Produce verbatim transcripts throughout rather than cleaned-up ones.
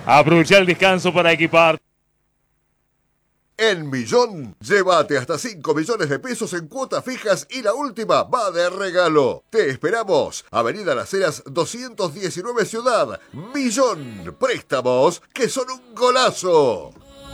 Aprovecha el descanso para equipar. En Millón, llévate hasta cinco millones de pesos en cuotas fijas y la última va de regalo. Te esperamos. Avenida Las Heras doscientos diecinueve Ciudad. Millón. Préstamos que son un golazo.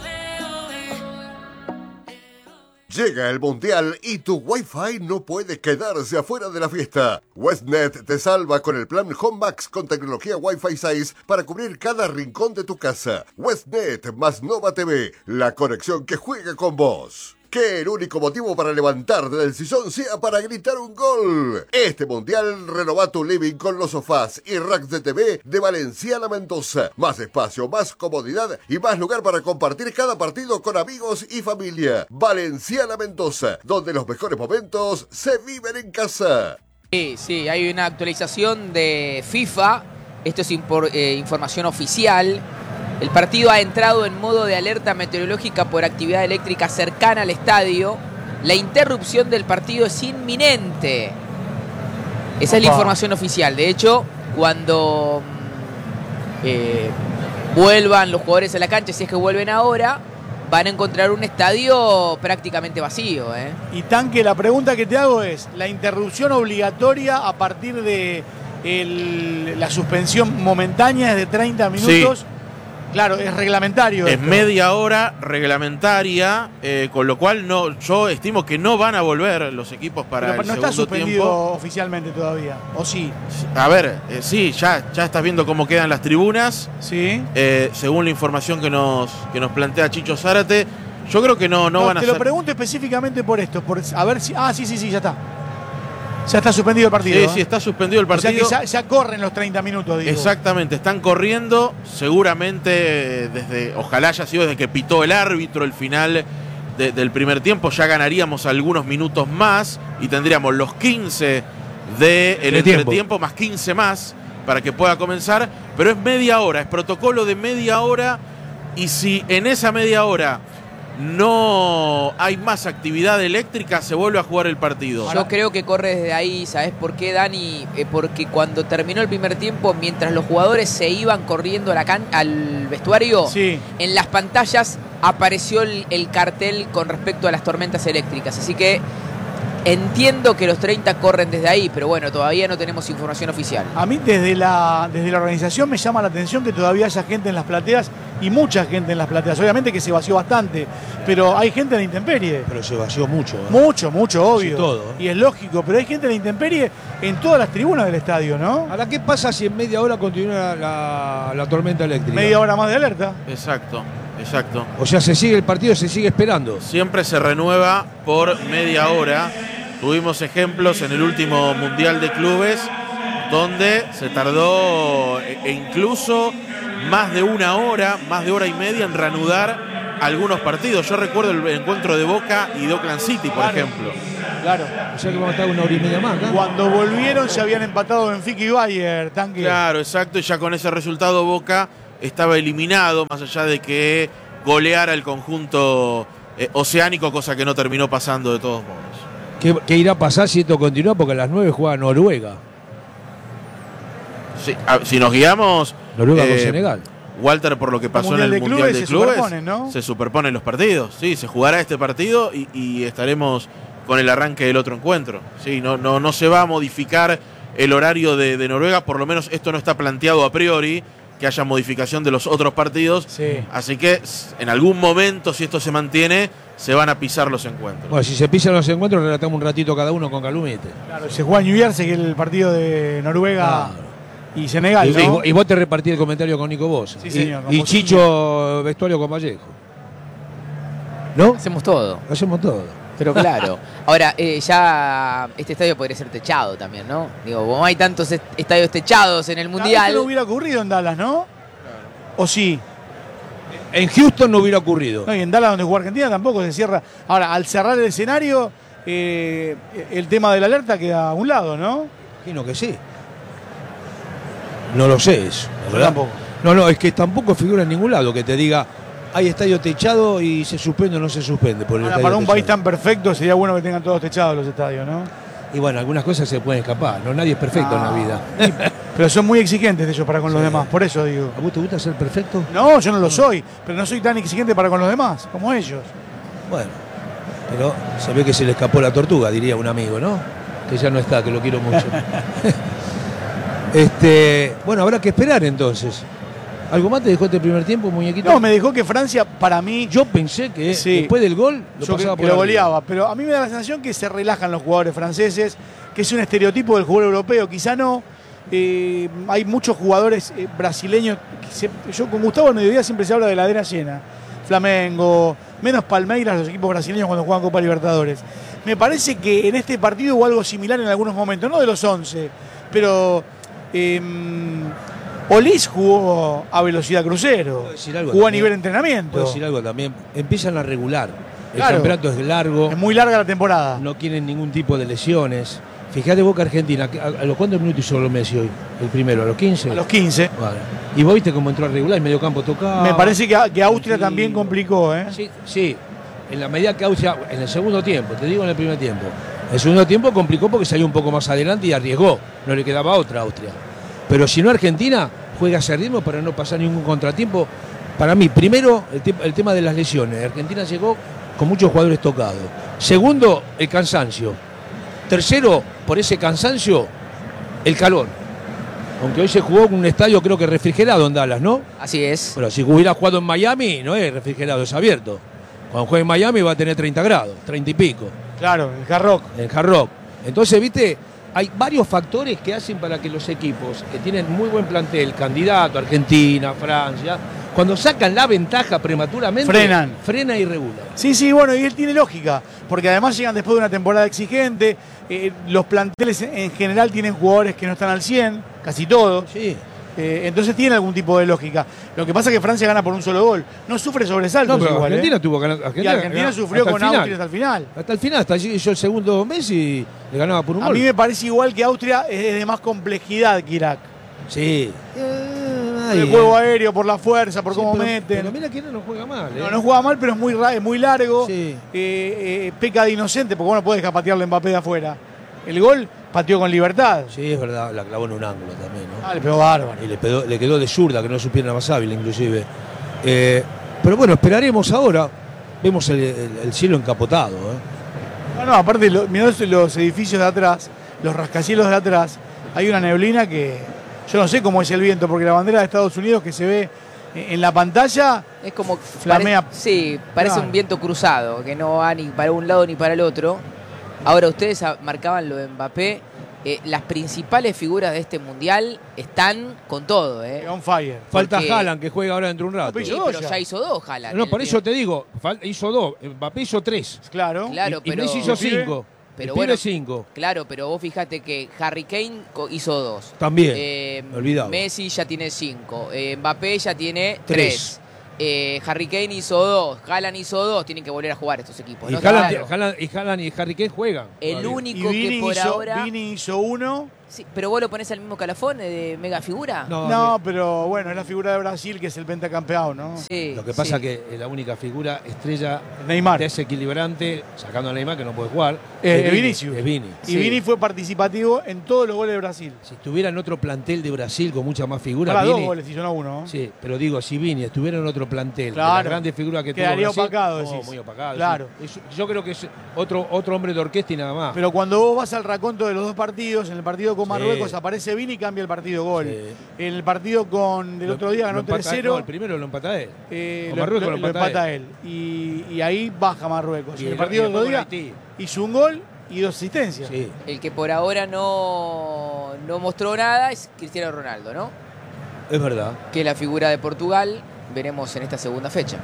Llega el Mundial y tu Wi-Fi no puede quedarse afuera de la fiesta. Westnet te salva con el plan Home Max con tecnología Wi-Fi seis para cubrir cada rincón de tu casa. Westnet más Nova T V, la conexión que juega con vos. Que el único motivo para levantarte del sillón sea para gritar un gol. Este Mundial renova tu living con los sofás y racks de T V de Valenciana Mendoza. Más espacio, más comodidad y más lugar para compartir cada partido con amigos y familia. Valenciana Mendoza, donde los mejores momentos se viven en casa. Sí, sí, hay una actualización de FIFA. Esto es impor, eh, información oficial. El partido ha entrado en modo de alerta meteorológica por actividad eléctrica cercana al estadio. La interrupción del partido es inminente. Esa Opa. es la información oficial. De hecho, cuando eh, vuelvan los jugadores a la cancha, si es que vuelven ahora, van a encontrar un estadio prácticamente vacío. ¿eh? Y Tanque, la pregunta que te hago es, ¿la interrupción obligatoria a partir de el, la suspensión momentánea es de treinta minutos? Sí. Claro, es reglamentario. Es esto. media hora reglamentaria, eh, con lo cual no, yo estimo que no van a volver los equipos para Pero, el no segundo está suspendido tiempo. Oficialmente todavía, ¿o sí? A ver, eh, sí, ya, ya estás viendo cómo quedan las tribunas. Sí. Eh, según la información que nos, que nos plantea Chicho Zárate, yo creo que no, no, no van a Te ser... lo pregunto específicamente por esto, por a ver si... Ah, sí, sí, sí, ya está. Ya está suspendido el partido. Sí, ¿eh? sí, está suspendido el partido. O sea que ya, ya corren los treinta minutos, digo. Exactamente, están corriendo, seguramente desde, ojalá haya sido desde que pitó el árbitro el final de, del primer tiempo, ya ganaríamos algunos minutos más y tendríamos los quince del de entretiempo más quince más para que pueda comenzar, pero es media hora, es protocolo de media hora y si en esa media hora no hay más actividad eléctrica, se vuelve a jugar el partido. Yo creo que corre desde ahí, ¿sabes por qué, Dani? Eh, porque cuando terminó el primer tiempo, mientras los jugadores se iban corriendo a la can al vestuario, sí. en las pantallas apareció el, el cartel con respecto a las tormentas eléctricas. Así que entiendo que los treinta corren desde ahí, pero bueno, todavía no tenemos información oficial. A mí desde la, desde la organización me llama la atención que todavía haya gente en las plateas y mucha gente en las plateas. Obviamente que se vació bastante, pero hay gente en la intemperie. Pero se vació mucho. ¿eh? Mucho, mucho, obvio. Sí, todo, ¿eh? Y es lógico, pero hay gente en la intemperie en todas las tribunas del estadio, ¿no? Ahora, ¿qué pasa si en media hora continúa la, la tormenta eléctrica? Media hora más de alerta. Exacto, exacto. O sea, se sigue el partido, se sigue esperando. Siempre se renueva por media hora. Tuvimos ejemplos en el último Mundial de Clubes donde se tardó e incluso más de una hora, más de hora y media en reanudar algunos partidos. Yo recuerdo el encuentro de Boca y de Oakland City, por claro, ejemplo. Claro. O sea que vamos a estar una hora y media más, ¿no? Cuando volvieron se habían empatado Benfica y Bayern, Tanque. Claro, exacto, y ya con ese resultado Boca estaba eliminado, más allá de que goleara el conjunto eh, oceánico, cosa que no terminó pasando de todos modos. ¿Qué, ¿Qué irá a pasar si esto continúa? Porque a las nueve juega Noruega. Sí, a, si nos guiamos... Noruega eh, con Senegal. Walter, por lo que pasó en el de Mundial clubes, de se Clubes, superponen, ¿no? se superponen los partidos. Sí, se jugará este partido y, y estaremos con el arranque del otro encuentro. Sí, no, no, no se va a modificar el horario de, de Noruega, por lo menos esto no está planteado a priori, que haya modificación de los otros partidos. Sí. Así que en algún momento, si esto se mantiene, se van a pisar los encuentros. Bueno, si se pisan los encuentros, relatamos un ratito cada uno con Calumete. Claro, se juega en New Jersey, que es el partido de Noruega claro. y Senegal, y, ¿no? y, y vos te repartí el comentario con Nico Bosa. Sí, señor. Y, y Chicho vestuario con Vallejo. ¿No? Hacemos todo. Hacemos todo. Pero claro. Ahora, eh, ya este estadio podría ser techado también, ¿no? Digo, como hay tantos est estadios techados en el Mundial. Esto no hubiera ocurrido en Dallas, ¿no? Claro. ¿O sí? En Houston no hubiera ocurrido. No, y en Dallas, donde juega Argentina, tampoco se cierra. Ahora, al cerrar el escenario, eh, el tema de la alerta queda a un lado, ¿no? Imagino que sí. No lo sé eso. ¿verdad? Tampoco. No, no, es que tampoco figura en ningún lado que te diga hay estadio techado y se suspende o no se suspende. Por el Ahora, para un techado. país tan perfecto sería bueno que tengan todos techados los estadios, ¿no? Y bueno, algunas cosas se pueden escapar, no nadie es perfecto Ah, en la vida. Pero son muy exigentes ellos para con Sí. los demás, por eso digo. ¿A vos te gusta ser perfecto? No, yo no lo soy, pero no soy tan exigente para con los demás, como ellos. Bueno, pero se ve que se le escapó la tortuga, diría un amigo, ¿no? Que ya no está, que lo quiero mucho. este, bueno, habrá que esperar entonces. ¿Algo más te dejó este primer tiempo, muñequito? No, me dejó que Francia, para mí, Yo pensé que Sí. después del gol lo yo pasaba que, por que lo arriba. goleaba, pero a mí me da la sensación que se relajan los jugadores franceses, que es un estereotipo del jugador europeo, quizá no. Eh, hay muchos jugadores eh, brasileños, que se- yo con Gustavo al mediodía siempre se habla de ladera llena. Flamengo, menos Palmeiras, los equipos brasileños cuando juegan Copa Libertadores. Me parece que en este partido hubo algo similar en algunos momentos, no de los once, pero eh, Olís jugó a velocidad crucero, ¿Puedo decir algo jugó a también? nivel entrenamiento. Puedo decir algo también. Empiezan a regular. El Claro. campeonato es largo, Es muy larga la temporada. no tienen ningún tipo de lesiones. Fíjate Boca Argentina, ¿a, a los cuántos minutos hizo Messi hoy? El primero, a los quince. A los quince. Vale. Y vos viste cómo entró a regular, el medio campo tocaba. Me parece que, que Austria Sí. también complicó, ¿eh? Sí, sí, en la medida que Austria, en el segundo tiempo, te digo en el primer tiempo. El segundo tiempo complicó porque salió un poco más adelante y arriesgó. No le quedaba otra a Austria. Pero si no, Argentina juega a ese ritmo para no pasar ningún contratiempo. Para mí, primero, el, te- el tema de las lesiones. Argentina llegó con muchos jugadores tocados. Segundo, el cansancio. Tercero, por ese cansancio, el calor. Aunque hoy se jugó en un estadio creo que refrigerado en Dallas, ¿no? Así es. Bueno, si hubiera jugado en Miami, no es refrigerado, es abierto. Cuando juegue en Miami va a tener treinta grados, treinta y pico, Claro, el Hard Rock. en Hard Rock. Entonces, viste, hay varios factores que hacen para que los equipos que tienen muy buen plantel, candidato, Argentina, Francia, cuando sacan la ventaja prematuramente, Frenan. frena y regula. Sí, sí, bueno, y él tiene lógica, porque además llegan después de una temporada exigente, eh, los planteles en general tienen jugadores que no están al cien, casi todos, Sí. eh, entonces tiene algún tipo de lógica. Lo que pasa es que Francia gana por un solo gol, no sufre sobresaltos No, pero igual, Argentina ¿eh? tuvo que ganar. Y Argentina, Argentina ganó sufrió hasta el con final. Austria hasta el final. Hasta el final, hasta allí hizo el segundo Messi y le ganaba por un A gol. mí me parece igual que Austria es de más complejidad que Irak. Sí. Por el juego aéreo, por la fuerza, por Sí, cómo pero- meten. Pero mira que no juega mal, ¿eh? No, no juega mal, pero es muy, ra- es muy largo. Sí. Eh, eh, peca de inocente, porque bueno, puede dejar patearle Mbappé de afuera. El gol pateó con libertad. Sí, es verdad, la clavó en un ángulo también, ¿no? Ah, le pegó bárbaro. Y le, pedó- le quedó de zurda, que no supiera más hábil, inclusive. Eh, pero bueno, esperaremos ahora. Vemos el, el- el cielo encapotado, ¿eh? No, no, aparte, lo, mirá los, los edificios de atrás, los rascacielos de atrás, hay una neblina que yo no sé cómo es el viento, porque la bandera de Estados Unidos que se ve en la pantalla, Es como Flamea. pare- sí, parece Claro. un viento cruzado, que no va ni para un lado ni para el otro. Ahora, ustedes a- marcaban lo de Mbappé. Eh, las principales figuras de este mundial están con todo, ¿eh? on fire. Falta Porque- Haaland, que juega ahora dentro de un rato. pero Sí, hizo pero dos ya ya. hizo dos, Haaland. No, El- por eso te digo, fal- hizo dos, Mbappé hizo tres. Claro. Claro, y, y pero- Messi hizo ¿El pibe? cinco. Pero el pibe bueno, cinco. Claro, pero vos fíjate que Harry Kane co- hizo dos. También. Eh, me olvidaba. Messi ya tiene cinco. Eh, Mbappé ya tiene Tres. tres. Eh, Harry Kane hizo dos. Haaland hizo dos. Tienen que volver a jugar estos equipos. Y ¿no? Haaland, Claro. Haaland- y Haaland y Harry Kane juegan. El todavía. Y único Vini que por hizo, ahora. Vini hizo uno. Sí, pero vos lo ponés al mismo calafón eh, de mega figura. No, No, pero bueno, es la figura de Brasil que es el pentacampeón, ¿no? Sí, Lo que pasa sí. que es la única figura estrella Neymar. desequilibrante, sacando a Neymar que no puede jugar. Eh, es Vini, Vinicius. es Vini. Y Sí. Vini fue participativo en todos los goles de Brasil. Si estuviera en otro plantel de Brasil con mucha más figuras, Para dos Vini- goles hizo, no uno. ¿no? Sí, pero digo, si Vini estuviera en otro plantel, de Claro. las grandes figuras que Quedaría tuvo Brasil, opacado, oh, decís. muy opacado. Claro. sí. Es- yo creo que es otro, otro hombre de orquesta y nada más. Pero cuando vos vas al raconto de los dos partidos, en el partido con Sí. Marruecos aparece Vini y cambia el partido gol. Sí. En el partido con el Lo- otro día lo ganó empata- tres cero. No, el primero lo empata él. eh, con lo, Marruecos lo- lo lo empata empata él. Y, y ahí baja Marruecos. Y en el el- partido y del otro después día con Haití. hizo un gol y dos asistencias. Sí, El que por ahora no, no mostró nada es Cristiano Ronaldo, ¿no? es verdad. Que es la figura de Portugal. Veremos en esta segunda fecha.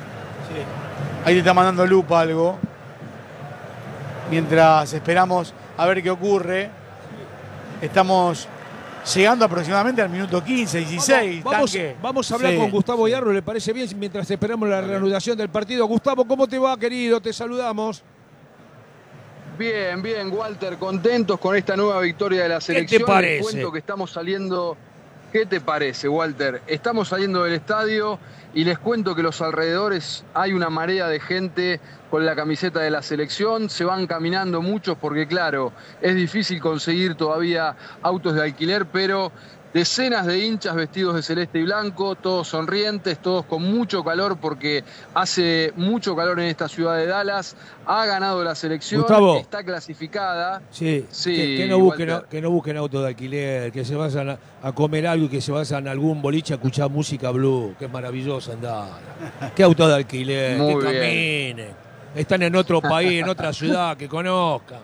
Ahí te está mandando Lupa algo. Mientras esperamos a ver qué ocurre. Estamos llegando aproximadamente al minuto quince, dieciséis. Vamos, tanque. vamos a hablar Sí. con Gustavo Yarro, ¿le parece bien? Mientras esperamos la reanudación del partido. Gustavo, ¿cómo te va, querido? Te saludamos. Bien, bien, Walter, contentos con esta nueva victoria de la te selección. Les parece? cuento que estamos saliendo ¿Qué te parece, Walter? Estamos saliendo del estadio y les cuento que los alrededores hay una marea de gente con la camiseta de la selección. Se van caminando muchos porque, claro, es difícil conseguir todavía autos de alquiler, pero decenas de hinchas vestidos de celeste y blanco, todos sonrientes, todos con mucho calor porque hace mucho calor en esta ciudad de Dallas. Ha ganado la selección, Gustavo. está clasificada. Sí, Sí, que, que no busquen, Walter. que no busquen auto de alquiler, que se vayan a, a comer algo y que se vayan a algún boliche a escuchar música blue, que es maravilloso andar. ¿Qué auto de alquiler? Muy que bien. caminen. Están en otro país, en otra ciudad, que conozcan.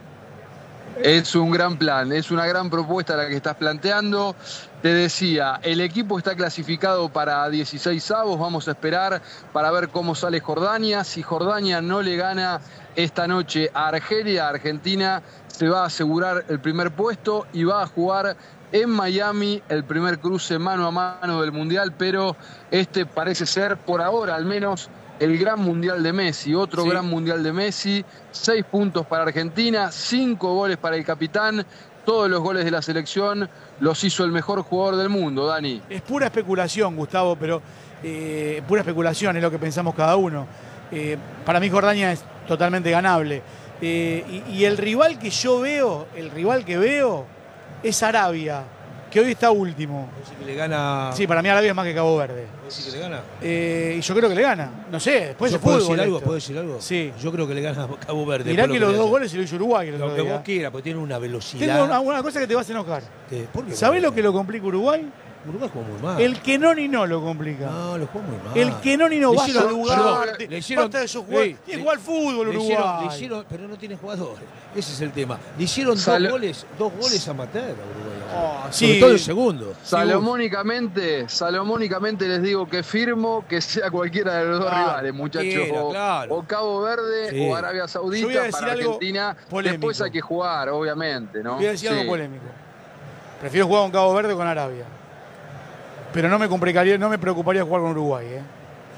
Es un gran plan, es una gran propuesta la que estás planteando. Te decía, el equipo está clasificado para dieciséis avos, vamos a esperar para ver cómo sale Jordania. Si Jordania no le gana esta noche a Argelia, Argentina se va a asegurar el primer puesto y va a jugar en Miami el primer cruce mano a mano del Mundial, pero este parece ser, por ahora al menos, el gran mundial de Messi, otro Sí. gran mundial de Messi, seis puntos para Argentina, cinco goles para el capitán, todos los goles de la selección los hizo el mejor jugador del mundo, Dani. Es pura especulación, Gustavo, pero eh, pura especulación es lo que pensamos cada uno. Eh, para mí Jordania es totalmente ganable. Eh, y, y el rival que yo veo, el rival que veo es Arabia, que hoy está último. Así que le gana. Sí, para mí Arabia es más que Cabo Verde. ¿Puedo decir que le gana? Eh, y yo creo que le gana. No sé, después ¿Yo de puedo fútbol. decir algo? esto. ¿Puedo decir algo? Sí. Yo creo que le gana a Cabo Verde. Mirá después que lo los dos haya. goles se lo hizo Uruguay el otro Lo que día. vos quieras, porque tiene una velocidad. Tengo una, una cosa que te vas a enojar. ¿Qué? ¿Por qué? ¿Sabés lo que lo complica Uruguay? Uruguay jugó muy mal. El que no ni no lo complica. No, lo jugó muy mal. El que no ni no Le va a hicieron- lugar. perdón, le hicieron- Basta de esos jugadores. Ey, Tiene que le- jugar al fútbol Le Uruguay. hicieron, le hicieron, pero no tiene jugadores. Ese es el tema. Le hicieron Sal- dos goles, dos goles amateur a Uruguay. Oh, Sobre sí. todo el segundo. Salomónicamente, salomónicamente les digo que firmo que sea cualquiera de los dos Claro, rivales, muchachos. cualquiera, O, claro. o Cabo Verde Sí. o Arabia Yo Saudita voy a decir para algo Argentina. polémico. Después hay que jugar, obviamente, ¿no? Voy a decir Sí. algo polémico. Prefiero jugar con Cabo Verde o con Arabia. Pero no me complicaría, no me preocuparía jugar con Uruguay, ¿eh?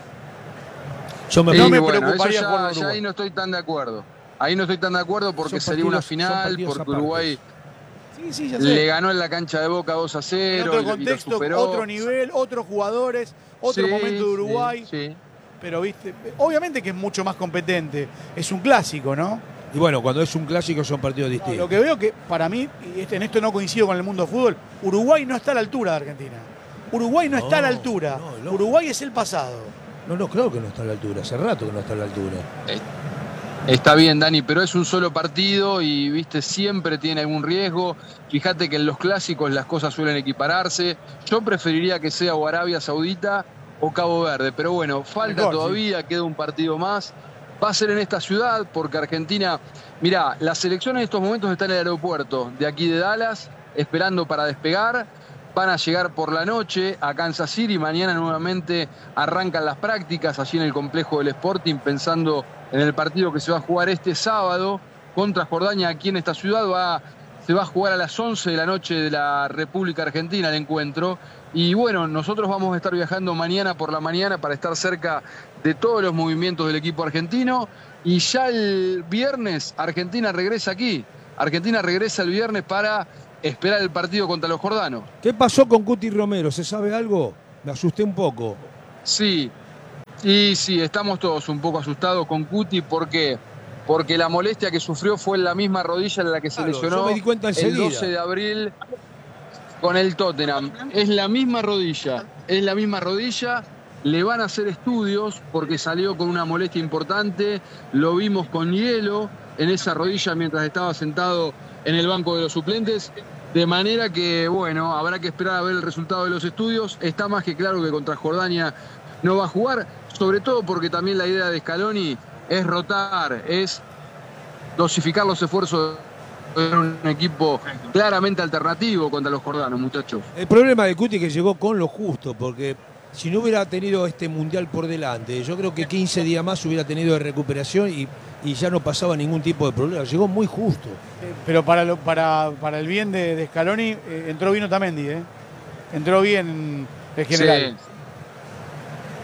Yo me Sí, no me bueno, preocuparía eso jugar ya, con ya Uruguay. ahí no estoy tan de acuerdo. Ahí no estoy tan de acuerdo porque Son sería una partidos- son final, partidos porque apartes. Uruguay Sí, sí, ya sé. le ganó en la cancha de Boca dos a En cero. otro y lo contexto, superó. otro nivel, otros jugadores, otro Sí, momento de Uruguay. Sí, sí. Pero, viste, obviamente que es mucho más competente. Es un clásico, ¿no? Y bueno, cuando es un clásico son partidos No, distintos. lo que veo que, para mí, y este- en esto no coincido con el mundo del fútbol, Uruguay no está a la altura de Argentina. Uruguay no, No, está a la altura. no, no. Uruguay es el pasado. No, no, creo que no está a la altura. Hace rato que no está a la altura. Está bien, Dani, pero es un solo partido y, viste, siempre tiene algún riesgo. Fíjate que en los clásicos las cosas suelen equipararse. Yo preferiría que sea o Arabia Saudita o Cabo Verde, pero bueno, falta Mejor, todavía, queda un partido más. Va a ser en esta ciudad porque Argentina, mirá, la selección en estos momentos está en el aeropuerto de aquí de Dallas, esperando para despegar. Van a llegar por la noche a Kansas City. Mañana nuevamente arrancan las prácticas allí en el complejo del Sporting, pensando en el partido que se va a jugar este sábado contra Jordania aquí en esta ciudad. Va, se va a jugar a las once de la noche de la República Argentina el encuentro. Y bueno, nosotros vamos a estar viajando mañana por la mañana para estar cerca de todos los movimientos del equipo argentino. Y ya el viernes Argentina regresa aquí. Argentina regresa el viernes para esperar el partido contra los jordanos. ¿Qué pasó con Cuti Romero? ¿Se sabe algo? Me asusté un poco. Sí, sí, sí, estamos todos un poco asustados con Cuti. ¿Por qué? Porque la molestia que sufrió fue en la misma rodilla en la que se Claro, lesionó yo me di cuenta el enseguida. doce de abril con el Tottenham. Es la misma rodilla, es la misma rodilla. Le van a hacer estudios porque salió con una molestia importante. Lo vimos con hielo en esa rodilla mientras estaba sentado en el banco de los suplentes. De manera que, bueno, habrá que esperar a ver el resultado de los estudios. Está más que claro que contra Jordania no va a jugar, sobre todo porque también la idea de Scaloni es rotar, es dosificar los esfuerzos de un equipo claramente alternativo contra los jordanos, muchachos. El problema de Cuti es que llegó con lo justo, porque si no hubiera tenido este mundial por delante, yo creo que quince días más hubiera tenido de recuperación y, y ya no pasaba ningún tipo de problema. Llegó muy justo. Eh, Pero para, lo- para, para el bien de, de Scaloni, eh, entró bien Otamendi, ¿eh? Entró bien el general. Sí.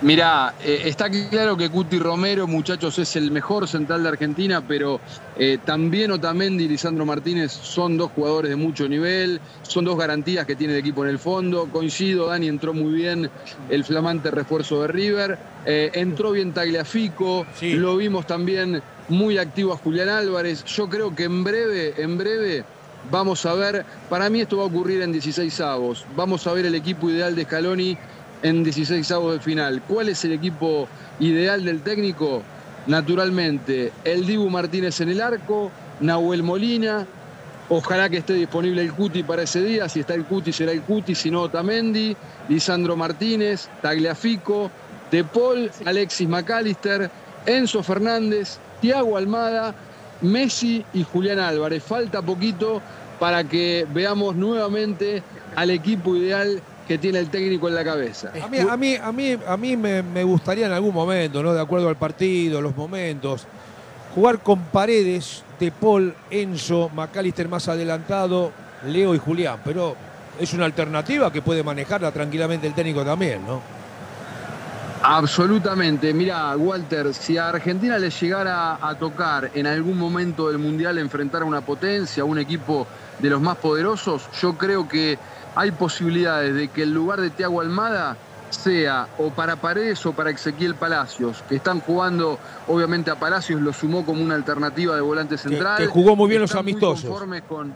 Mirá, eh, está claro que Cuti Romero, muchachos, es el mejor central de Argentina, pero eh, también Otamendi y Lisandro Martínez son dos jugadores de mucho nivel, son dos garantías que tiene el equipo en el fondo. Coincido, Dani, entró muy bien el flamante refuerzo de River, eh, entró bien Tagliafico, sí. Lo vimos también muy activo a Julián Álvarez. Yo creo que en breve, en breve vamos a ver, para mí esto va a ocurrir en dieciséis avos, vamos a ver el equipo ideal de Scaloni en dieciséis avos de final. ¿Cuál es el equipo ideal del técnico? Naturalmente, el Dibu Martínez en el arco, Nahuel Molina, ojalá que esté disponible el Cuti para ese día, si está el Cuti será el Cuti, si no Otamendi, Lisandro Martínez, Tagliafico, De Paul, Alexis McAllister, Enzo Fernández, Thiago Almada, Messi y Julián Álvarez. Falta poquito para que veamos nuevamente al equipo ideal que tiene el técnico en la cabeza. A mí, a mí, a mí, a mí me, me gustaría en algún momento, ¿no? De acuerdo al partido, los momentos, jugar con Paredes, De Paul, Enzo, McAllister más adelantado, Leo y Julián. Pero es una alternativa que puede manejarla tranquilamente el técnico también, ¿no? Absolutamente. Mira, Walter, si a Argentina le llegara a tocar en algún momento del Mundial enfrentar a una potencia, a un equipo de los más poderosos, yo creo que hay posibilidades de que el lugar de Thiago Almada sea o para Paredes o para Ezequiel Palacios, que están jugando, obviamente a Palacios lo sumó como una alternativa de volante central. Que, que jugó muy bien los amistosos. Muy con,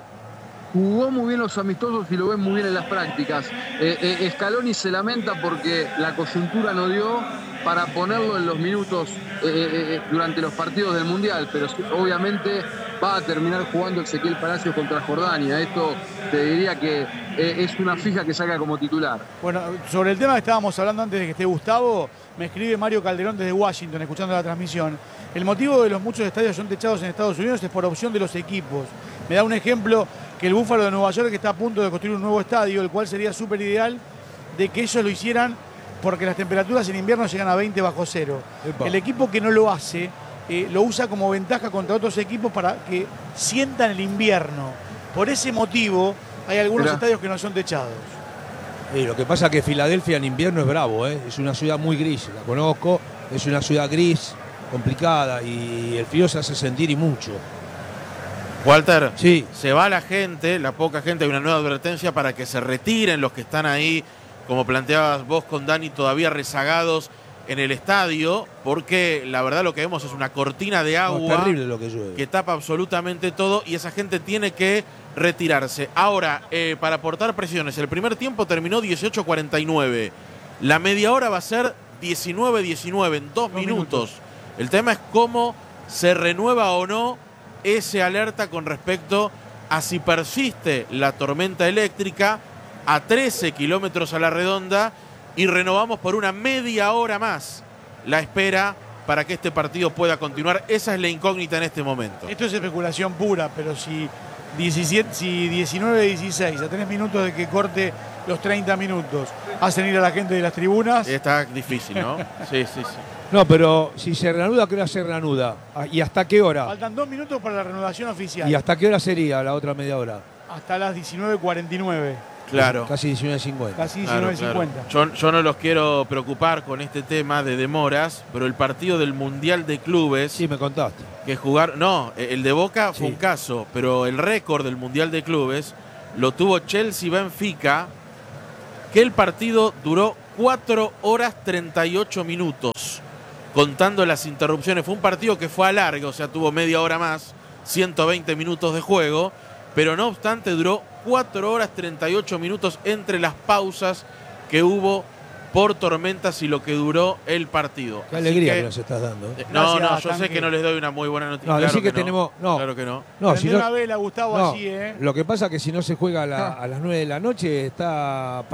jugó muy bien los amistosos y lo ven muy bien en las prácticas. Eh, eh, Scaloni se lamenta porque la coyuntura no dio para ponerlo en los minutos eh, eh, durante los partidos del Mundial, pero obviamente va a terminar jugando Ezequiel Palacios contra Jordania. Esto te diría que eh, es una fija que salga como titular. Bueno, sobre el tema que estábamos hablando antes de que esté Gustavo, me escribe Mario Calderón desde Washington, escuchando la transmisión. El motivo de los muchos estadios son techados en Estados Unidos es por opción de los equipos. Me da un ejemplo que el Búfalo de Nueva York está a punto de construir un nuevo estadio, el cual sería súper ideal de que ellos lo hicieran porque las temperaturas en invierno llegan a veinte bajo cero. Epa. El equipo que no lo hace eh, lo usa como ventaja contra otros equipos para que sientan el invierno. Por ese motivo hay algunos Mira. estadios que no son techados. Sí, lo que pasa es que Filadelfia en invierno es bravo, ¿eh? Es una ciudad muy gris, la conozco, es una ciudad gris, complicada y el frío se hace sentir y mucho. Walter, sí. Se va la gente, la poca gente, hay una nueva advertencia para que se retiren los que están ahí, como planteabas vos con Dani, todavía rezagados en el estadio, porque la verdad lo que vemos es una cortina de agua no, terrible lo que llueve, que tapa absolutamente todo y esa gente tiene que retirarse. Ahora, eh, para aportar presiones, el primer tiempo terminó dieciocho cuarenta y nueve, la media hora va a ser diecinueve diecinueve, en dos, dos minutos. minutos. El tema es cómo se renueva o no ese alerta con respecto a si persiste la tormenta eléctrica a trece kilómetros a la redonda y renovamos por una media hora más la espera para que este partido pueda continuar. Esa es la incógnita en este momento. Esto es especulación pura, pero si, diecisiete, si diecinueve dieciséis, a tres minutos de que corte los treinta minutos, hacen ir a la gente de las tribunas... Está difícil, ¿no? Sí, sí, sí. No, pero si se reanuda, ¿a qué hora se reanuda? ¿Y hasta qué hora? Faltan dos minutos para la reanudación oficial. ¿Y hasta qué hora sería la otra media hora? Hasta las diecinueve cuarenta y nueve. Claro. Casi diecinueve cincuenta. Casi diecinueve cincuenta. Claro, claro. Yo, yo no los quiero preocupar con este tema de demoras, pero el partido del Mundial de Clubes... Sí, me contaste. Que jugar... No, el de Boca fue sí. un caso, pero el récord del Mundial de Clubes lo tuvo Chelsea-Benfica, que el partido duró cuatro horas treinta y ocho minutos, contando las interrupciones. Fue un partido que fue a largo, o sea, tuvo media hora más, ciento veinte minutos de juego, pero no obstante duró cuatro horas treinta y ocho minutos entre las pausas que hubo por tormentas y lo que duró el partido. Qué alegría que, que nos estás dando. Eh, no, Gracias, no, yo Tanque. sé que no les doy una muy buena noticia. No, claro decir que, que tenemos... No, no, claro que no. No, si no, no una vela, Gustavo, no, así, ¿eh? Lo que pasa es que si no se juega a, la, a las nueve de la noche está...